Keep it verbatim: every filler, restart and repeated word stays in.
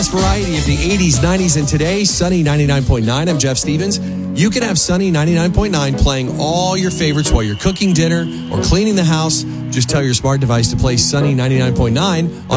best variety of the eighties, nineties, and today. Sunny ninety-nine point nine. I'm Jeff Stevens. You can have Sunny ninety-nine point nine playing all your favorites while you're cooking dinner or cleaning the house. Just tell your smart device to play Sunny ninety-nine point nine on